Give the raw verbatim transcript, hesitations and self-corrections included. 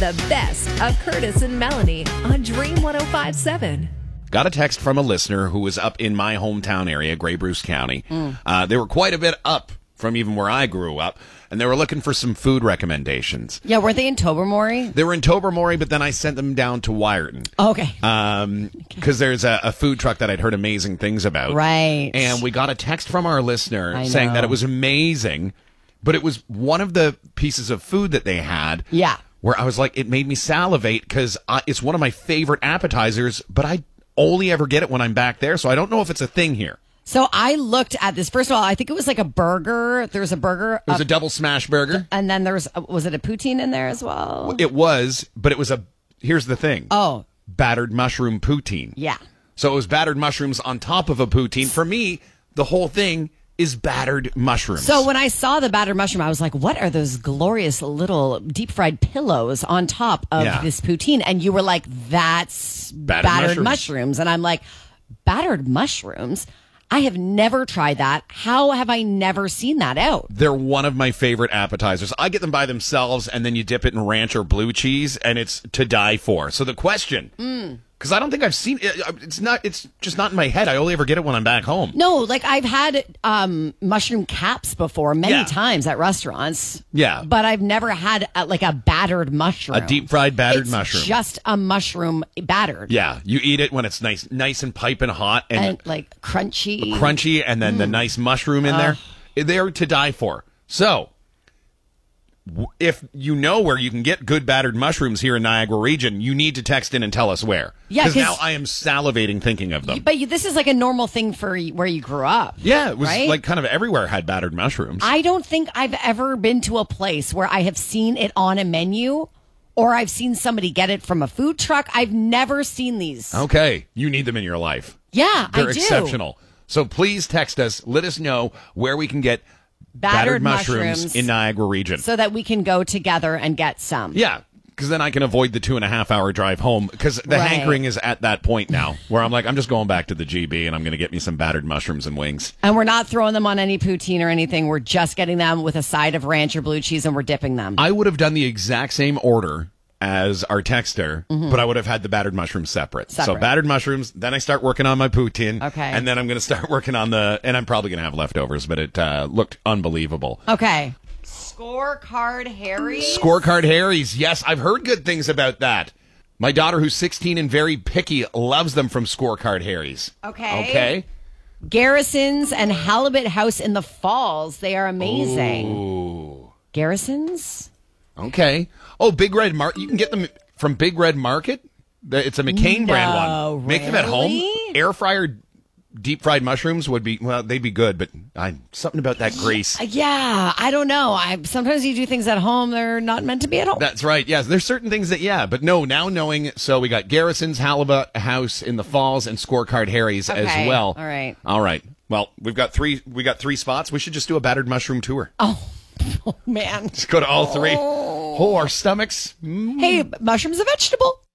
The best of Curtis and Melanie on Dream one oh five point seven. Got a text from a listener who was up in my hometown area, Grey Bruce County. Mm. Uh, they were quite a bit up from even where I grew up, and they were looking for some food recommendations. Yeah, were they in Tobermory? They were in Tobermory, but then I sent them down to Wyerton. Oh, okay. Um, because there's a, a food truck that I'd heard amazing things about. Right. And we got a text from our listener I saying know. that it was amazing, but it was one of the pieces of food that they had. Yeah. Where I was like, it made me salivate because it's one of my favorite appetizers, but I only ever get it when I'm back there, so I don't know if it's a thing here. So I looked at this. First of all, I think it was like a burger. There was a burger. It was uh, a double smash burger. And then there was, uh, was it a poutine in there as well? It was, but it was a, here's the thing. Oh. Battered mushroom poutine. Yeah. So it was battered mushrooms on top of a poutine. For me, the whole thing is battered mushrooms. So when I saw the battered mushroom, I was like, what are those glorious little deep fried pillows on top of Yeah. this poutine? And you were like, that's Battered battered, mushrooms. mushrooms. And I'm like, battered mushrooms? I have never tried that. How have I never seen that out? They're one of my favorite appetizers. I get them by themselves, and then you dip it in ranch or blue cheese, and it's to die for. So the question, because I don't think I've seen it. It's not. It's just not in my head. I only ever get it when I'm back home. No, like I've had um, mushroom caps before many Yeah. times at restaurants. Yeah. But I've never had a, like a battered mushroom. A deep fried battered It's mushroom. just a mushroom battered. Yeah, you eat it when it's nice, nice and piping hot, and, And like crunchy. crunchy, and then the nice mushroom in there. They're to die for. So, w- if you know where you can get good battered mushrooms here in Niagara region, you need to text in and tell us where. Yeah, because 'cause- now I am salivating thinking of them. But you, this is like a normal thing for y- where you grew up. Yeah, it was right? like kind of everywhere had battered mushrooms. I don't think I've ever been to a place where I have seen it on a menu or I've seen somebody get it from a food truck. I've never seen these. Okay, you need them in your life. Yeah, They're I do. exceptional. So please text us. Let us know where we can get Battered, battered, mushrooms, mushrooms in Niagara region. so that we can go together and get some. Yeah, because then I can avoid the two and a half hour drive home. Because the Right. hankering is at that point now where I'm like, I'm just going back to the G B and I'm going to get me some battered mushrooms and wings. And we're not throwing them on any poutine or anything. We're just getting them with a side of ranch or blue cheese and we're dipping them. I would have done the exact same order as our texter, but I would have had the battered mushrooms separate. So Separate. battered mushrooms, then I start working on my poutine. Okay. And then I'm going to start working on the, and I'm probably going to have leftovers, but it uh, looked unbelievable. Okay. Scorecard Harry. Scorecard Harry's. Yes, I've heard good things about that. My daughter, who's sixteen and very picky, loves them from Scorecard Harry's. Okay. Okay. Garrisons and Halibut House in the Falls. They are amazing. Ooh. Garrisons? Okay. Oh, Big Red Market. You can get them from Big Red Market. The- It's a McCain brand No, one. Make them at home. really? Air fryer deep fried mushrooms would be, well, they'd be good, but I, something about that grease. Yeah, I don't know. I sometimes you do things at home they're not meant to be at home. That's right. Yes, there's certain things that, yeah, but no, now knowing, so we got Garrison's Halibut House in the Falls and Scorecard Harry's Okay, as well. all right. All right. Well, we've got three, we got three spots. We should just do a battered mushroom tour. Oh, oh man. Just go to all three. Oh, our stomachs. Mm. Hey, mushroom's a vegetable.